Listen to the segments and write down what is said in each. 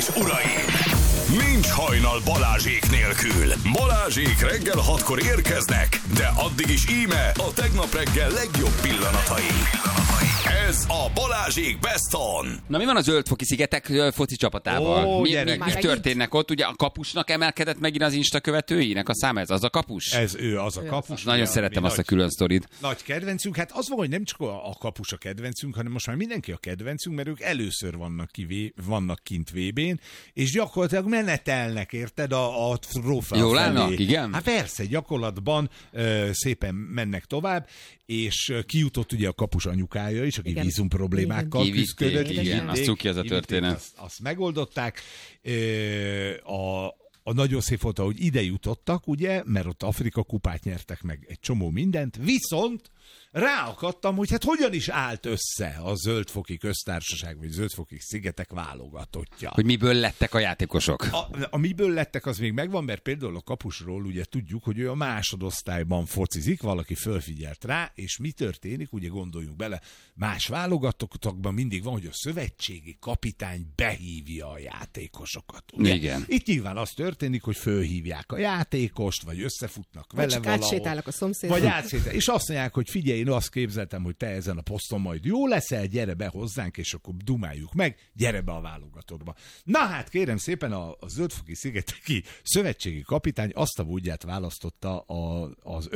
uraim! Nincs hajnal Balázsék nélkül. Balázsék reggel 6-kor érkeznek, de addig is íme a tegnap reggel legjobb pillanatai. Ez a Balázsék Best On. Na mi van a Zöldfoki szigetek foci csapatával? Mi történnek ott? Ugye a kapusnak emelkedett megint az Insta követőinek a száma, ez az a kapus? Ez ő az a kapus. Nagyon szeretem azt a külön sztorit. Nagy kedvencünk, hát az van, hogy nem csak a kapus a kedvencünk, hanem most már mindenki a kedvencünk, mert ők először vannak kint VB-n, és gyakorlatilag menetelnek, érted, a trófea Jól felé. állnak, igen? Hát persze, gyakorlatban szépen mennek tovább, és kijutott ugye a kapus anyukája is, aki vízum problémákkal küzdött. Igen, az cuki az a történet. Azt megoldották. A nagyon szép volt, hogy ide jutottak, ugye, mert ott Afrika kupát nyertek meg egy csomó mindent, viszont ráakadtam, hogy hát hogyan is állt össze a Zöldfoki Köztársaság, vagy Zöldfoki Szigetek válogatottja. Hogy miből lettek a játékosok? A miből lettek, az még megvan, mert például a kapusról ugye tudjuk, hogy ő a másodosztályban focizik, valaki fölfigyelt rá, és mi történik, ugye gondoljunk bele, más válogatottakban mindig van, hogy a szövetségi kapitány behívja a játékosokat. Ugye? Igen. Itt nyilván az történik, hogy fölhívják a játékost, vagy összefutnak vele valahol. Vagy átsétálnak a szomszédban. Vagy átsétál. És azt mondják, hogy figyelj, én azt képzeltem, hogy te ezen a poszton majd jó leszel, gyere be hozzánk, és akkor dumáljuk meg, gyere be a válogatottba. Na hát kérem szépen, a Zöldfoki Szigeteki szövetségi kapitány azt a módját választotta az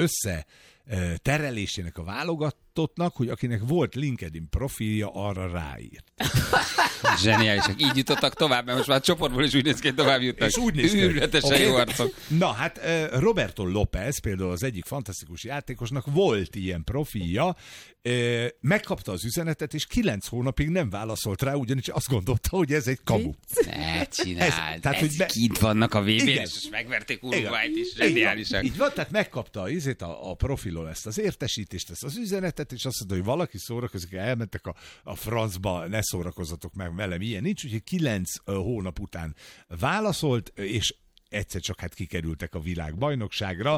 terelésének a válogatottnak, hogy akinek volt LinkedIn profilja, arra ráírt. Zseniálisak. Így jutottak tovább, mert most már a csoportból is úgy néz ki, hogy tovább jutnak. És úgy néz ki. Őrületesen jó arcok. Na hát Roberto López, például az egyik fantasztikus játékosnak volt ilyen profilja, megkapta az üzenetet, és 9 hónapig nem válaszolt rá, ugyanis azt gondolta, hogy ez egy kamu. Ne csináld, tehát, hogy kint vannak a VB-n, és megverték Uruguayt is. Zseniálisak. Így van, tehát megkapta a profilon ezt az értesítést, ezt az üzenetet, és azt mondta, hogy valaki szórakozik, elmentek a francba, ne szórakozzatok meg velem, ilyen nincs, úgyhogy 9 hónap után válaszolt, és egyszer csak hát kikerültek a világbajnokságra,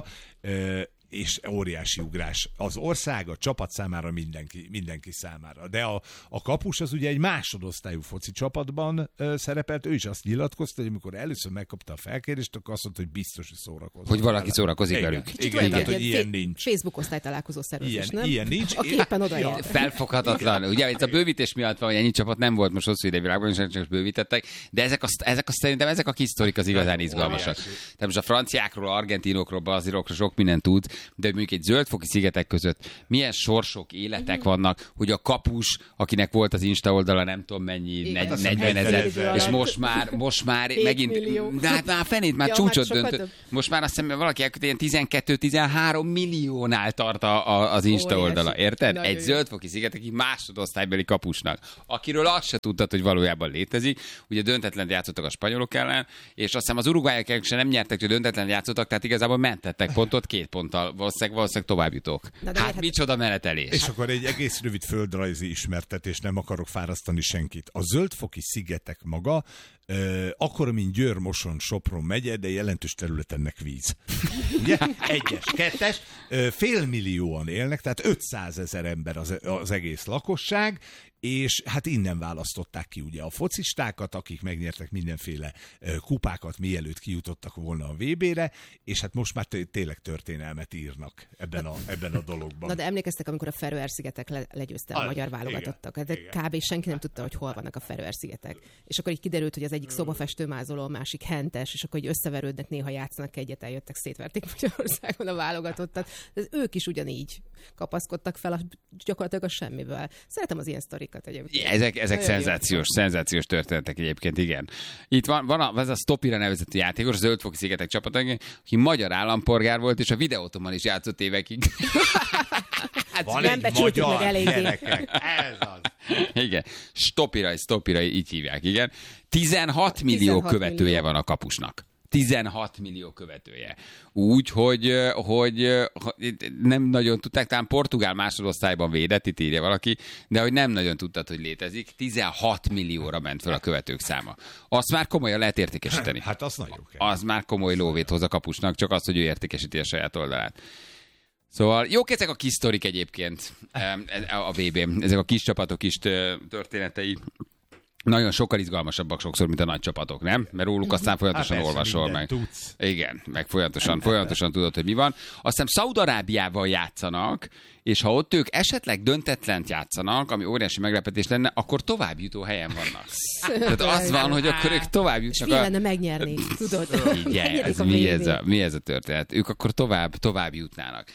és óriási ugrás az ország, a csapat számára, mindenki számára. De a kapus az ugye egy másodosztályú foci csapatban szerepelt, ő is azt nyilatkozta, hogy amikor először megkapta a felkérést, akkor azt mondta, hogy biztos, hogy szórakozik. Hogy valaki szórakozik velük. Igen, tehát, hogy ilyen nincs. Facebook osztálytalálkozó szervezés, nem? Ilyen nincs. A képen odaér. Felfoghatatlan. Ugye itt a bővítés miatt van, hogy ennyi csapat nem volt most hosszú ide világban, és csak bővítettek, de szerintem ezek a kis sztorik az igazán izgalmasak. Tehát most a franciákról, argentinokról, brazilokról sok mindent tud, de mondjuk egy Zöldfoki szigetek között milyen sorsok, életek vannak, hogy a kapus, akinek volt az Insta oldala nem tudom mennyi, 40 000, és most már megint, de hát már fenét, már csúcsot döntött. Most már azt hiszem, valaki ilyen 12-13 milliónál tart az Insta oldala, érted? Egy Zöldfoki szigeteki másodosztálybeli kapusnak, akiről azt se tudtad, hogy valójában létezik. Ugye döntetlent játszottak a spanyolok ellen, és azt hiszem az uruguayok se nem nyertek, hogy döntetlen játszottak, tehát igazából mentettek pontot 2 ponttal. Valószínűleg tovább jutok. Hát micsoda menetelés. És akkor egy egész rövid földrajzi ismertetés, nem akarok fárasztani senkit. A Zöldfoki szigetek maga akkor, mint Győr, Moson, Sopron megye, de jelentős területennek víz. Ugye? 1-es, 2-es, félmillióan élnek, tehát 500 000 ember az egész lakosság, és hát innen választották ki ugye a focistákat, akik megnyertek mindenféle kupákat, mielőtt kijutottak volna a VB-re, és hát most már tényleg történelmet írnak ebben a dologban. Na de emlékeztek, amikor a Feröer-szigetek legyőzte a magyar válogatottak? De kb. Senki nem tudta, hogy hol vannak a Feröer-szigetek. És akkor így kiderült, hogy az egyik szobafestőmázoló, a másik hentes, és akkor így összeverődnek, néha játszanak egyet, eljöttek, szétverték Magyarországon a válogatottat. De ők is ugyanígy kapaszkodtak fel gyakorlatilag a semmiből. Szeretem az ilyen sztorikat egyébként. Ezek szenzációs történetek egyébként, igen. Itt van ez a Stopira nevezetű játékos, a Zöldfoki szigetek csapata, aki magyar állampolgár volt, és a videótommal is játszott évekig. Van nem becsültük meg eléggé. Gyerekek, ez az. Igen, Stopira, így hívják, igen. 16 millió követője van a kapusnak. 16 millió követője. Úgy, hogy nem nagyon tudták, talán portugál másodosztályban védett, itt írja valaki, de hogy nem nagyon tudtad, hogy létezik. 16 millióra ment fel a követők száma. Azt már komolyan lehet értékesíteni. Hát az nagyon kell. Az már komoly lóvét hoz a kapusnak, csak az, hogy ő értékesíti a saját oldalát. Szóval jók ezek a kis sztorik egyébként a VB-n, ezek a kis csapatok is történetei. nagyon sokkal izgalmasabbak sokszor, mint a nagy csapatok, nem? Mert róluk aztán folyamatosan olvasol meg. Tudsz. Igen, meg folyamatosan tudod, hogy mi van. Aztán Szaúd-Arábiával játszanak, és ha ott ők esetleg döntetlent játszanak, ami óriási meglepetés lenne, akkor továbbjutó helyen vannak. Tehát az van, hogy akkor ők tovább jutnak. És mi lenne megnyerni, tudod? Igen, mi ez a történet? Ők akkor tovább jutnának.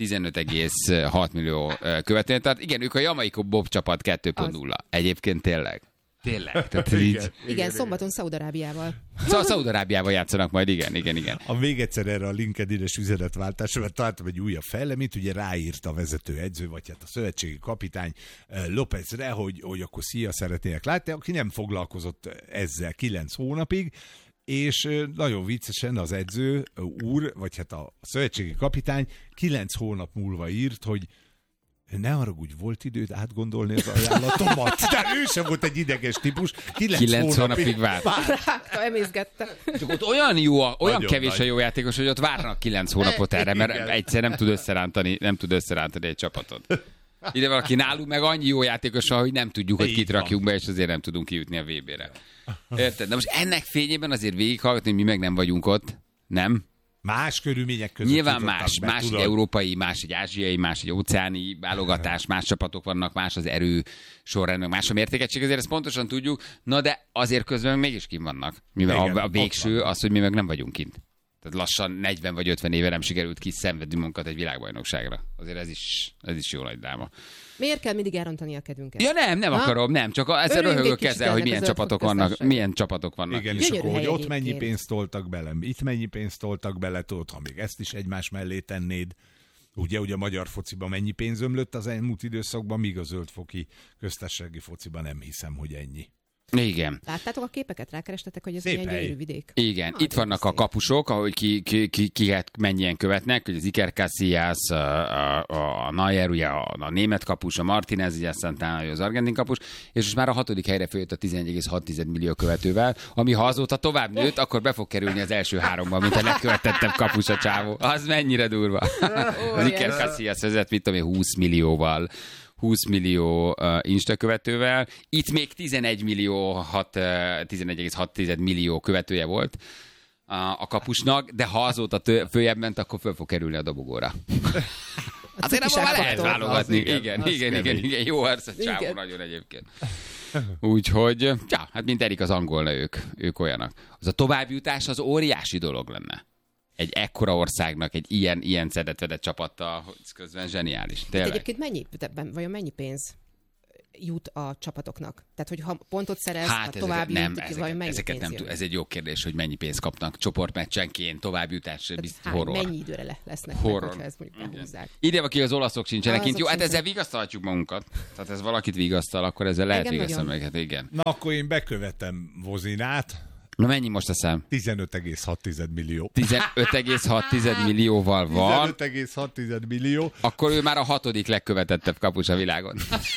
15,6 millió követőn. Tehát igen, ők a Jamaica Bob csapat 2.0. Egyébként tényleg. Tehát Igen, szombaton Szaúd-Arábiával. Szaúd-Arábiával játszanak majd, igen. A még egyszer erre a LinkedIn-es üzenetváltásra, mert találtam egy újabb fejleményt, ugye ráírta a vezető edző, vagy hát a szövetségi kapitány Lópezre, hogy akkor szia, szeretnének látni, aki nem foglalkozott ezzel 9 hónapig, és nagyon viccesen az edző úr, vagy hát a szövetségi kapitány 9 hónap múlva írt, hogy ne haragudj, volt időd átgondolni az ajánlatomat. Tehát ő sem volt egy ideges típus. 9 hónapig várt. Rágta, emészgette. Csak ott olyan jó, olyan nagyon kevés a jó játékos, hogy ott várnak 9 hónapot erre, mert egyszer nem tud összerántani egy csapatot. Ide valaki nálunk meg annyi jó játékos van, hogy nem tudjuk, hogy kit rakjunk be, és azért nem tudunk kijutni a VB-re. Érted? De most ennek fényében azért végighallgatni, hogy mi meg nem vagyunk ott. Nem? Más körülmények között. Nyilván más egy európai, más egy ázsiai, más egy óceáni válogatás, más csapatok vannak, más az erő sorrend, más a mértékegység, azért ezt pontosan tudjuk, na de azért közben mégis kint vannak. Mivel igen, a végső az, hogy mi meg nem vagyunk kint. Tehát lassan 40 vagy 50 éve nem sikerült kiszenvedni munkat egy világbajnokságra. Azért ez is jó nagy dráma. Miért kell mindig elrontani a kedvünket? Ja nem akarom, nem, csak ezzel röhögök ezzel, hogy milyen csapatok vannak. Igen, és akkor, hogy ott mennyi pénzt toltak bele, itt mennyi pénzt toltak bele, tudod, ha még ezt is egymás mellé tennéd. Ugye a magyar fociban mennyi pénz ömlött az elmúlt időszakban, míg a zöldfoki köztársasági fociban nem hiszem, hogy ennyi. Igen. Láttátok a képeket? Rákerestetek, hogy ez Szép milyen hely. gyönyörű vidék? Igen, itt vannak a kapusok, ahogy kiket mennyien követnek, hogy az Iker Casillas, a Neuer, ugye a német kapus, a Martinez, ugye aztán az argentin kapus, és most már a 6. helyre följött a 11,6 millió követővel, ami ha azóta tovább nőtt, akkor be fog kerülni az első 3-ba, mint a legkövetettebb kapus a csávó. Az mennyire durva. Az Iker Casillas vezet, mit tudom én, 20 millió Insta követővel. Itt még 11,6 millió követője volt a kapusnak, de ha azóta följebb ment, akkor föl fog kerülni a dobogóra. Azért nem már lehet válogatni. Igen. Jó arc a csávó nagyon egyébként. Úgyhogy, ja, hát mint Erik az angolna ők olyanak. Az a továbbjutás az óriási dolog lenne. Egy ekkora országnak, egy ilyen szedett csapattal, ez közben zseniális. Tényleg. Egyébként mennyi pénz jut a csapatoknak? Tehát, hogy ha pontot szerez, hát tovább ez egy jó kérdés, hogy mennyi pénzt kapnak csoportmeccsenként, továbbjutás, horror. Mennyi időre lesznek horror. meg, ha ezt mondjuk behúzzák? Ide aki az olaszok sincsenek kint. Jó, hát ezzel vigasztalhatjuk magunkat. Tehát ez valakit vigasztal, akkor ezzel lehet vigasztalni meg. Igen. Na akkor én bekövetem Vozinát. Na mennyi most a szám? 15,6 millió. 15,6 millióval van. 15,6 millió. Akkor ő már a 6. legkövetettebb kapus a világon.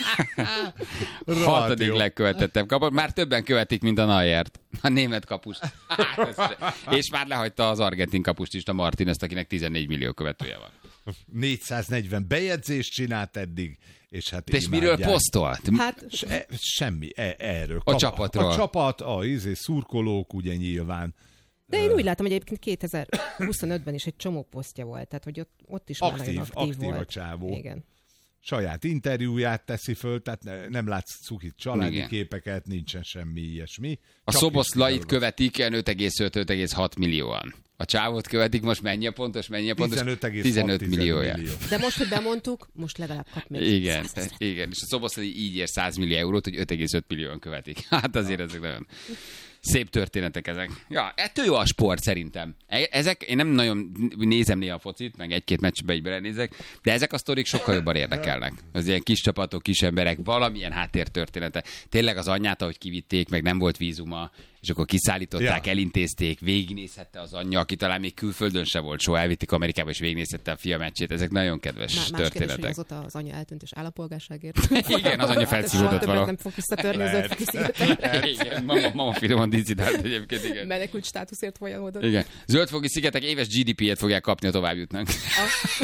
6. legkövetettebb kapus. Már többen követik, mint a Neuert. A német kapus. És már lehagyta az argentin kapust is, a Martinezt, akinek 14 millió követője van. 440 bejegyzést csinált eddig, és hát és miről posztolt? Hát semmi, erről. A csapatról. A csapat, a szurkolók, ugye nyilván. De én úgy látom, hogy egyébként 2025-ben is egy csomó posztja volt, tehát hogy ott is már nagyon aktív volt. A csávó. Igen. Saját interjúját teszi föl, tehát nem látsz cukit családi igen. képeket, nincsen semmi ilyesmi. A Szoboszlait követik 5,5-5,6 millióan. A csávót követik, most mennyi a pontos? 15 milliója. De most, hogy bemondtuk, most legalább kap még. Igen, és a Szoboszlai így ér 100 millió eurót, hogy 5,5 millióan követik. Hát azért ezek nagyon szép történetek ezek. Ja, ettől jó a sport szerintem. Ezek, én nem nagyon nézem néha a focit, meg egy-két meccsbe így belenézek, de ezek a sztorik sokkal jobban érdekelnek. Az ilyen kis csapatok, kis emberek, valamilyen háttértörténete. Tényleg az anyját, ahogy kivitték, meg nem volt vízuma, és akkor kiszállították, elintézték, végignézhette az anyja, aki talán még külföldön se volt, soha elvitték Amerikába, és végignézhette a fia meccsét. Ezek nagyon kedves történetek. Kérdés, hogy azóta az anya eltűnt, és állampolgárságért. Igen, az anya felszívódott valahol. Nem fog visszatörni az Zöldfoki szigetekre. Igen, mama finoman dicidált egyébként, igen. Menekült státuszért folyamodott. Igen. Zöldfoki szigetek éves GDP-et fogják kapni, ha tovább jutnak.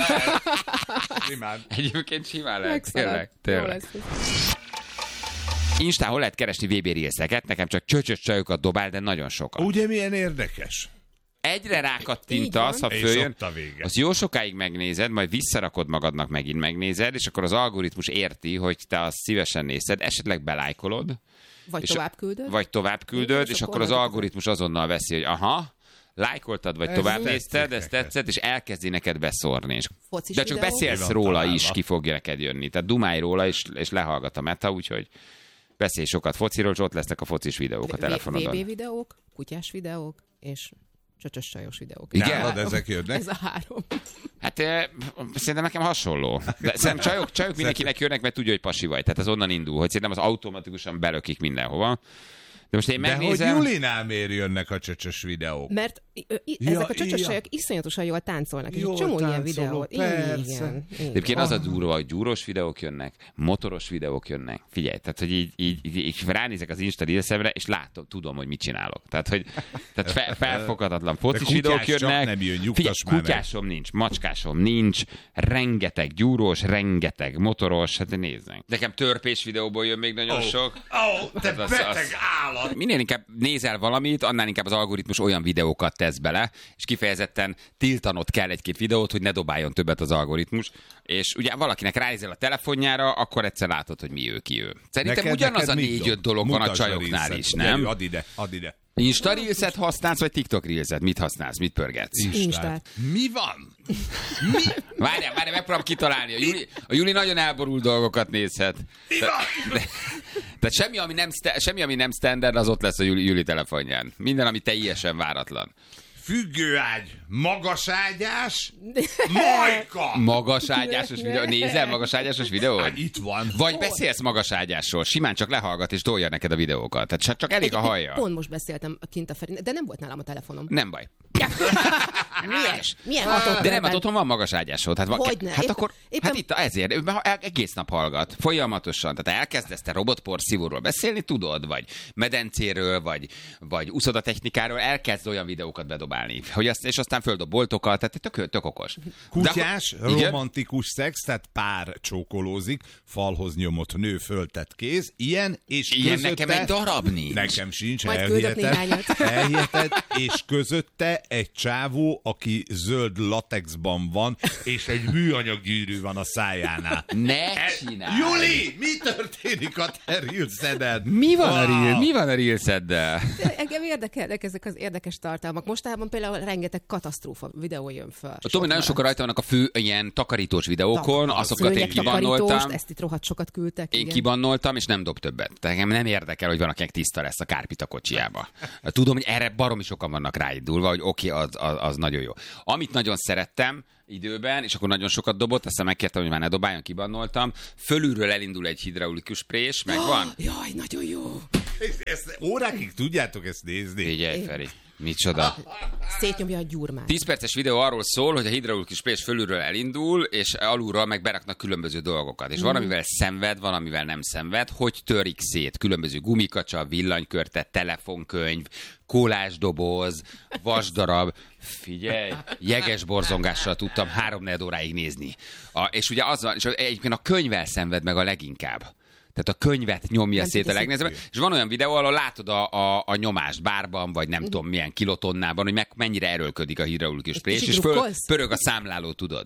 Simán. Egyébként simán lehet. Tényleg. Instán hol lehet keresni VB Reelseket? Nekem csak csöcsös csajokat dobál, de nagyon sokat. Ugye milyen érdekes? Egyre rákattintasz, ha És följön, ott a vége. azt jó sokáig megnézed, majd visszarakod magadnak, megint megnézed, és akkor az algoritmus érti, hogy te azt szívesen nézed, esetleg belájkolod, Vagy és tovább küldöd. Igen, és és akkor akkor az algoritmus azonnal veszi, hogy aha, lájkoltad, vagy tovább nézted, ez tetszik tetszett, és elkezdi neked beszórni. És Focis de csak videó? beszélsz Ki van róla találva. is, ki fog neked jönni. Tehát dumálj róla, és lehallgat a meta, úgyhogy beszélj sokat fociról, és ott lesznek a focis videók a telefonodon. VB videók, kutyás videók, és csöcsös csajos videók. Igen? Nálad ezek jönnek? Ez a 3. Hát szerintem nekem hasonló. De szerintem csajok mindenkinek jönnek, mert tudja, hogy pasi vagy. Tehát ez onnan indul, hogy szerintem az automatikusan belökik mindenhova. De most én De hogy megnézem... Julinál miért jönnek a csöcsös videók? Mert ezek a csöcsös csajok iszonyatosan jól táncolnak, és egy Jól csomó ilyen táncoló, videót. persze. Igen. Egyébként az a durva, hogy gyúros videók jönnek, motoros videók jönnek. Figyelj, tehát hogy így ránézek az Insta Reelsemre, és látom, tudom, hogy mit csinálok. Tehát felfoghatatlan focis kutyás videók csak jönnek. nem jön, nyugtass Figyelj, már meg. kutyásom nincs, macskásom nincs, rengeteg gyúrós, rengeteg motoros, hát nézzünk. Nekem törpés videóból jön még nagyon sok. Ó, te Az- beteg az- állat! Minél inkább nézel valamit, annál inkább az algoritmus olyan videókat tesz bele, és kifejezetten tiltanod kell egy-két videót, hogy ne dobáljon többet az algoritmus. És ugye valakinek ránézel a telefonjára, akkor egyszer látod, hogy mi ő, ki ő. Szerintem ugyanaz a mit 4-5 dolog van a Mutasd csajoknál Reelset. is, nem? Gyerünk, add ide. Insta Reelset használsz, vagy TikTok Reelset? Mit használsz? Mit pörgetsz? Instát. Mi van? Várjál, megpróbálom kitalálni. A Juli nagyon elborult dolgokat nézhet. Tehát semmi, ami nem standard, az ott lesz a Juli telefonján. Minden, ami teljesen váratlan. Függőágy, magaságyás, majka! Magaságyásos videó. Nézel magaságyásos videót? Hát itt van. Vagy beszélsz magaságyásról, simán csak lehallgat és tolja neked a videókat. Tehát csak elég a hallja. Pont most beszéltem kint a Ferin, de nem volt nálam a telefonom. Nem baj. Milyen hatott De nem, hát otthon van magaságyásod. Hát, Hogyne? hát Épp- akkor, éppen- hát itt ezért, egész nap hallgat, folyamatosan. Tehát elkezdesz te robotporszívóról beszélni, tudod, vagy medencéről, vagy uszodatechnikáról, elkezd olyan videókat bedobálni, hogy és aztán földob boltokat, tehát tök okos. Kutyás, De igen? romantikus szex, tehát pár csókolózik, falhoz nyomott nő, föltett kéz, ilyen, és Ilyen közötte... nekem egy darab nincs. Nekem sincs, Majd küldök néhányat. elhiheted, és közötte egy csávó, aki zöld latexban van, és egy műanyag gyűrű van a szájánál. Ne csinálj! Juli, mi történik a te Reelseden? Mi van a Reelseddel? Engem érdekelnek ezek az érdekes tartalmak. Mostában például rengeteg katasztrófa videó jön föl. Tudom, hogy nagyon sokan rajta vannak a fő ilyen takarítós videókon, azokat én Szőnyegtakarítóst, kibannoltam. ezt itt rohadt sokat küldtek. Én igen. kibannoltam, és nem dob többet. Tehát engem nem érdekel, hogy valakinek tiszta lesz a kárpita kocsiába. Tudom, hogy erre baromi sokan vannak ráindulva, hogy oké, az nagyon jó. Amit nagyon szerettem időben, és akkor nagyon sokat dobott, aztán megkértem, hogy már ne dobáljon, kibannoltam. Fölülről elindul egy hidraulikus prés, megvan. Jaj, nagyon jó. Ezt órákig tudjátok ezt nézni? Figyelj, Feri, micsoda. Szétnyomja a gyurmát. 10 perces videó arról szól, hogy a hidraulikus prés fölülről elindul, és alulról meg beraknak különböző dolgokat. És van, amivel szenved, van, amivel nem szenved, hogy törik szét. Különböző gumikacsa, villanykörte, telefonkönyv, kólásdoboz, vasdarab. Figyelj, jeges borzongással tudtam 3-4 óráig nézni. És ugye az van, és egyébként a könyvvel szenved meg a leginkább. Tehát a könyvet nyomja Nem szét a tudja legnehezebben. És van olyan videó, ahol látod a nyomást bárban, vagy nem tudom milyen kilotonnában, hogy mennyire erőlködik a hidraulikus prés, kicsit és drukkolsz? pörög a számláló, tudod.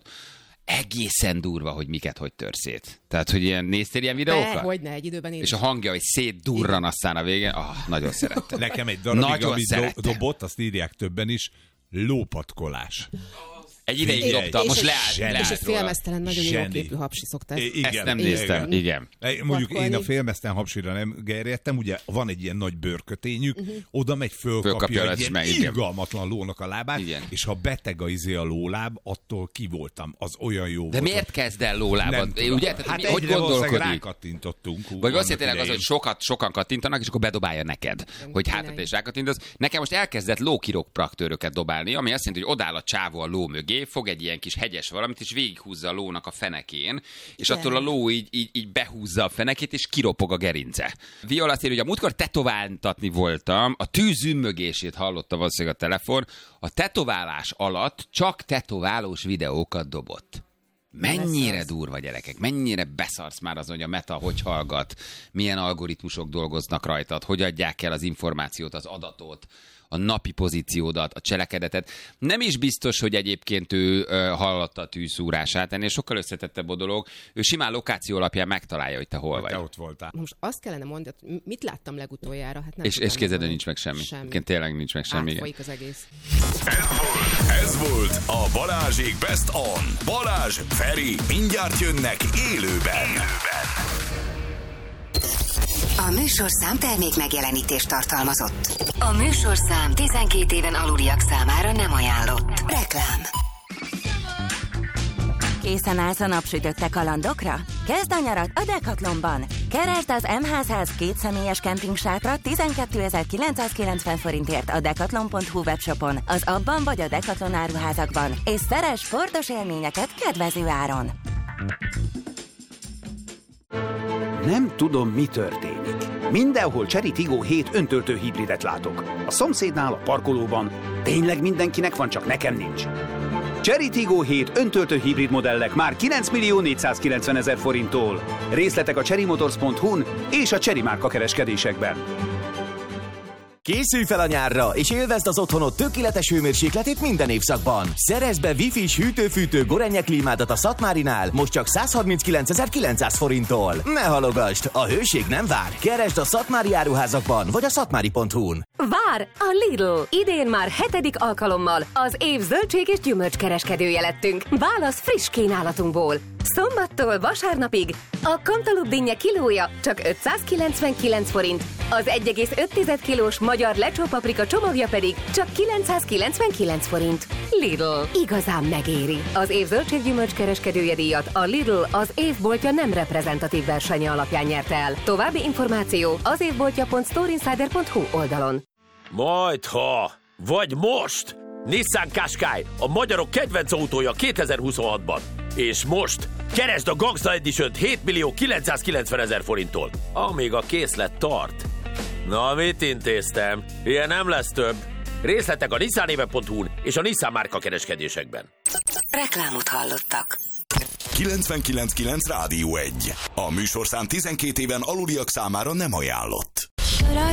Egészen durva, hogy miket hogy tör szét. Tehát, hogy ilyen, néztél ilyen videókat? Hogyne, egy időben én És a hangja, hogy szétdurran aztán a végén. Nagyon szerettem. Nekem egy darabig, Nagyon amit szerettem. dobott, azt írják többen is, lópatkolás. Egy ideig Figyelj, dobtam, és most egy- leállt És leállt egy róla. félmeztelen, nagyon jó Zseni. képű hapsi szokta ezt. Igen, Ezt nem igen. néztem. Igen. Mondjuk én a Patkolni. félmeztelen hapsira nem gerjedtem, ugye van egy ilyen nagy bőrkötényük, oda megy, Fölkapja fölkapja egy lesz ilyen meg, igen. irgalmatlan lónak a lábát, Igen. és ha beteg a lóláb, attól ki voltam, az olyan jó De volt. miért kezd el lólábat? Nem tudom. Ugye? Tehát, Hát hogy egyre valószínűleg gondolkodik? rákattintottunk. Vagy valószínűleg tényleg az, hogy sokan kattintanak, és akkor bedobálja neked, hogy hát tényleg. te is rákattintasz. Nekem most elkezdett lókiropraktőröket dobálni, ami azt jelenti, hogy odáll a csávó a ló mögé, fog egy ilyen kis hegyes valamit, és végighúzza a lónak a fenekén, és Igen. attól a ló így behúzza a fenekét, és kiropog a gerince. Viola azt írja, hogy a múltkor tetováltatni voltam, a tűz ümmögését hallotta valószínűleg a telefon, a tetoválás alatt csak tetoválós videókat dobott. Mennyire durva, gyerekek, mennyire beszarsz már az, hogy a Meta hogy hallgat, milyen algoritmusok dolgoznak rajtad, hogy adják el az információt, az adatot, a napi pozíciódat, a cselekedetet. Nem is biztos, hogy egyébként ő hallotta a tűzszúrását, ennél sokkal összetettebb a dolog. Ő simán lokáció alapján megtalálja, hogy te hol vagy. Te ott voltál. Most azt kellene mondani, mit láttam legutoljára? Hát nem És képzeld, nincs meg semmi. Tényleg nincs meg semmi. Átfolyik az egész. Ez volt a Balázsék Best On. Balázs, Feri, mindjárt jönnek élőben. A műsorszám termék megjelenítést tartalmazott. A műsorszám 12 éven aluliak számára nem ajánlott. Reklám. Készen állsz a napsütötte kalandokra? Kezd a nyarat a Decathlonban! Keresd az MH100 kétszemélyes kempingsátra 12.990 forintért a decathlon.hu webshopon, az abban vagy a Decathlon áruházakban, és szeress sportos élményeket kedvező áron. Nem tudom, mi történik. Mindenhol Chery Tiggo 7 öntöltő hibridet látok. A szomszédnál, a parkolóban. Tényleg mindenkinek van, csak nekem nincs. Chery Tiggo 7 öntöltő hibrid modellek már 9.490.000 forinttól. Részletek a cherrymotors.hu-n és a Chery márka kereskedésekben. Készülj fel a nyárra, és élvezd az otthonod tökéletes hőmérsékletét minden évszakban. Szerezd be Wi-Fi-s hűtő-fűtő Gorenje klímádat a Szatmárinál, most csak 139.900 forinttól. Ne halogasd, a hőség nem vár. Keresd a szatmári áruházakban, vagy a szatmári.hu-n. Vár a Lidl! Idén már 7. alkalommal az év zöldség és gyümölcs kereskedője lettünk. Válasz friss kínálatunkból. Szombattól vasárnapig a kantalup dinnye kilója csak 599 forint, az 1,5 kilós magyar lecsópaprika csomagja pedig csak 999 forint. Lidl. Igazán megéri. Az év zöldséggyümölcs kereskedője díjat a Lidl az évboltja nem reprezentatív versenye alapján nyerte el. További információ az évboltja.storeinsider.hu oldalon. Majdha, vagy most! Nissan Qashqai, a magyarok kedvenc autója 2026-ban. És most keresd a Gangsta Edition-t 7.990.000 forinttól, amíg a készlet tart. Na, mit intéztem? Ilyen nem lesz több. Részletek a nissanéve.hu-n és a Nissan márka kereskedésekben. Reklámot hallottak. 99.9 Rádió 1. A műsorszám 12 éven aluliak számára nem ajánlott.